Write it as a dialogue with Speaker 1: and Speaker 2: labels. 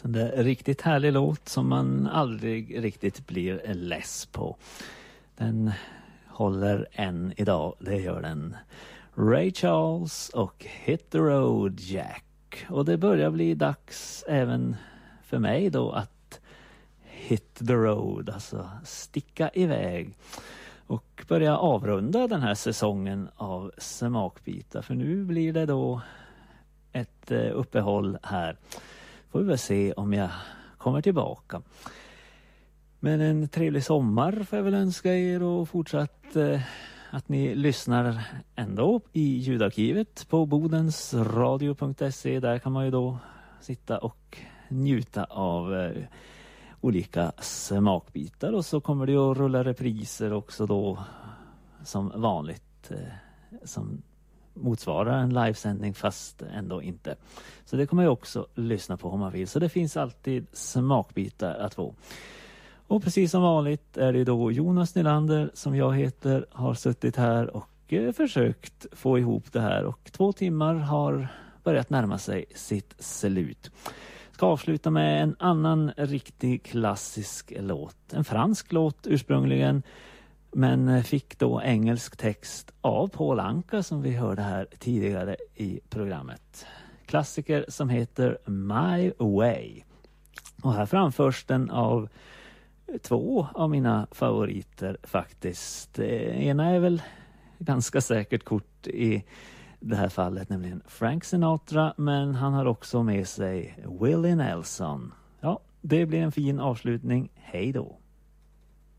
Speaker 1: Så det är en riktigt härlig låt som man aldrig riktigt blir less på. Den håller än idag, det gör den. Ray Charles och Hit the Road Jack. Och det börjar bli dags även för mig då att hit the road, alltså sticka iväg. Och börja avrunda den här säsongen av smakbitar. För nu blir det då ett uppehåll här. Får vi väl se om jag kommer tillbaka. Men en trevlig sommar får jag väl önska er och fortsatt att ni lyssnar ändå i ljudarkivet på bodensradio.se. Där kan man ju då sitta och njuta av olika smakbitar. Och så kommer det att rulla repriser också då som vanligt som motsvarar en livesändning fast ändå inte. Så det kommer jag också lyssna på om man vill. Så det finns alltid smakbitar att få. Och precis som vanligt är det då Jonas Nylander som jag heter har suttit här och försökt få ihop det här. Och 2 timmar har börjat närma sig sitt slut. Ska avsluta med en annan riktig klassisk låt. En fransk låt ursprungligen. Men fick då engelsk text av Paul Anka som vi hörde här tidigare i programmet. Klassiker som heter My Way. Och här framförs den av 2 av mina favoriter faktiskt. Ena är väl ganska säkert kort i det här fallet, nämligen Frank Sinatra. Men han har också med sig Willie Nelson. Ja, det blir en fin avslutning. Hej då!